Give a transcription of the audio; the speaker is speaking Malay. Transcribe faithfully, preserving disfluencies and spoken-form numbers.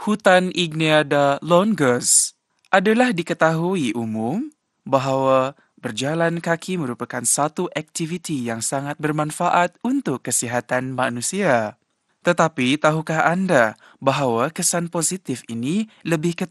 Hutan Igneada longus adalah diketahui umum bahawa berjalan kaki merupakan satu aktiviti yang sangat bermanfaat untuk kesihatan manusia. Tetapi tahukah anda bahawa kesan positif ini lebih